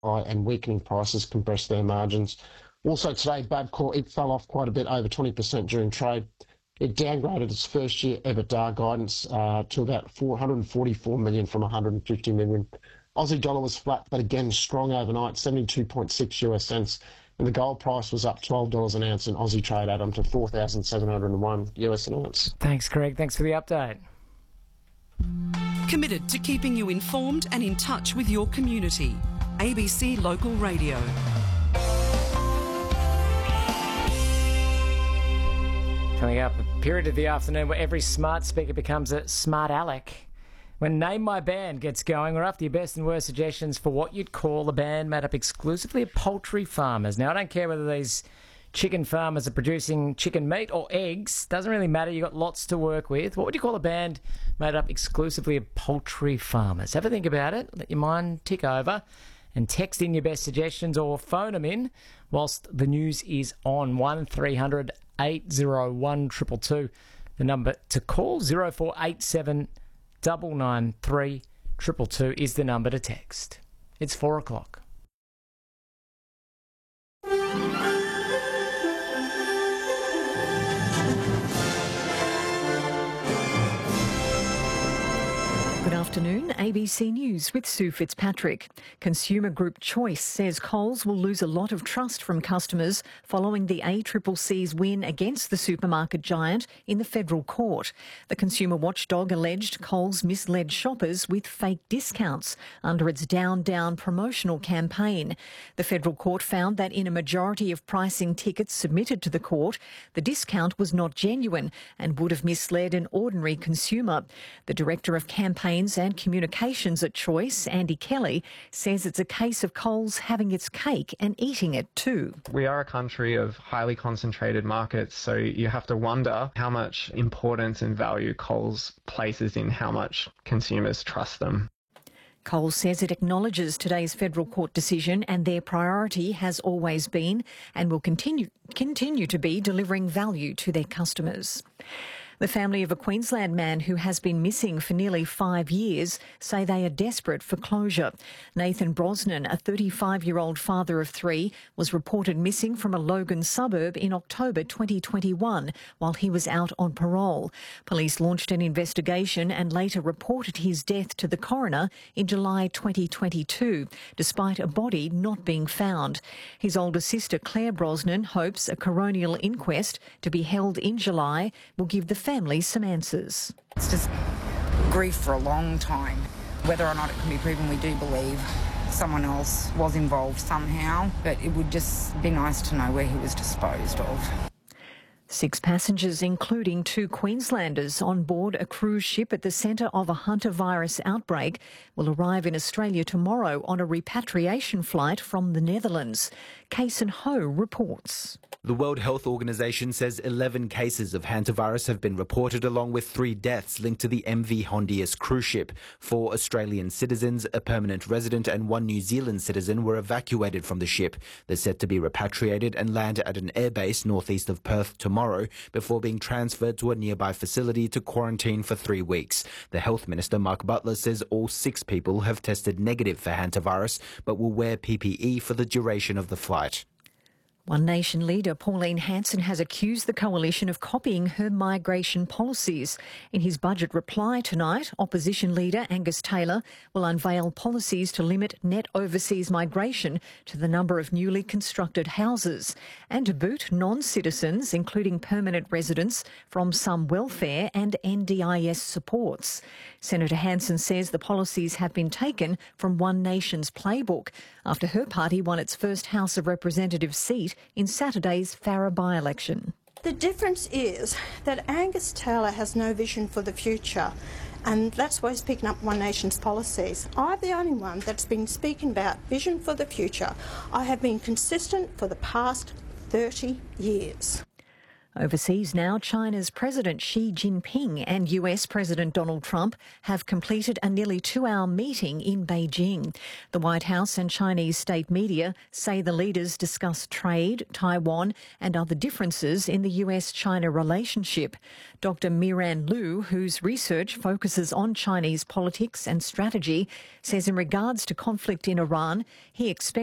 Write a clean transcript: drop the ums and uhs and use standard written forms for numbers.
and weakening prices compressed their margins. Also today, Bapcor, it fell off quite a bit, over 20% during trade. It downgraded its first year EBITDA guidance to about 444 million from 150 million. Aussie dollar was flat, but again strong overnight, 72.6 US cents. And the gold price was up $12 an ounce in Aussie trade atom to 4,701 US an ounce. Thanks, Greg. Thanks for the update. Committed to keeping you informed and in touch with your community. ABC Local Radio. Coming up, a period of the afternoon where every smart speaker becomes a smart aleck. When Name My Band gets going, we're after your best and worst suggestions for what you'd call a band made up exclusively of poultry farmers. Now, I don't care whether these chicken farmers are producing chicken meat or eggs. Doesn't really matter. You've got lots to work with. What would you call a band made up exclusively of poultry farmers? Have a think about it. Let your mind tick over and text in your best suggestions or phone them in whilst the news is on. 1300 801 222. The number to call, 0487 993 222 is the number to text. It's 4 o'clock. Good afternoon, ABC News with Sue Fitzpatrick. Consumer group Choice says Coles will lose a lot of trust from customers following the ACCC's win against the supermarket giant in the federal court. The consumer watchdog alleged Coles misled shoppers with fake discounts under its Down Down promotional campaign. The federal court found that in a majority of pricing tickets submitted to the court, the discount was not genuine and would have misled an ordinary consumer. The Director of Campaigns and Communications at Choice, Andy Kelly, says it's a case of Coles having its cake and eating it too. We are a country of highly concentrated markets, so you have to wonder how much importance and value Coles places in how much consumers trust them. Coles says it acknowledges today's federal court decision and their priority has always been and will continue to be delivering value to their customers. The family of a Queensland man who has been missing for nearly 5 years say they are desperate for closure. Nathan Brosnan, a 35-year-old father of 3, was reported missing from a Logan suburb in October 2021 while he was out on parole. Police launched an investigation and later reported his death to the coroner in July 2022, despite a body not being found. His older sister, Claire Brosnan, hopes a coronial inquest to be held in July will give the family some answers. It's just grief for a long time. Whether or not it can be proven, we do believe someone else was involved somehow, but it would just be nice to know where he was disposed of. 6 passengers, including 2 Queenslanders on board a cruise ship at the centre of a hantavirus outbreak, will arrive in Australia tomorrow on a repatriation flight from the Netherlands. Kason Ho reports. The World Health Organization says 11 cases of hantavirus have been reported, along with 3 deaths linked to the MV Hondias cruise ship. 4 Australian citizens, a permanent resident and 1 New Zealand citizen were evacuated from the ship. They're set to be repatriated and land at an airbase northeast of Perth tomorrow before being transferred to a nearby facility to quarantine for 3 weeks. The Health Minister, Mark Butler, says all 6 people have tested negative for hantavirus but will wear PPE for the duration of the flight. One Nation leader Pauline Hanson has accused the coalition of copying her migration policies. In his budget reply tonight, opposition leader Angus Taylor will unveil policies to limit net overseas migration to the number of newly constructed houses and to boot non-citizens, including permanent residents, from some welfare and NDIS supports. Senator Hanson says the policies have been taken from One Nation's playbook after her party won its first House of Representatives seat in Saturday's Farrer by-election. The difference is that Angus Taylor has no vision for the future, and that's why he's picking up One Nation's policies. I'm the only one that's been speaking about vision for the future. I have been consistent for the past 30 years. Overseas now, China's President Xi Jinping and US President Donald Trump have completed a nearly 2-hour meeting in Beijing. The White House and Chinese state media say the leaders discussed trade, Taiwan and other differences in the US-China relationship. Dr. Miran Liu, whose research focuses on Chinese politics and strategy, says in regards to conflict in Iran, he expects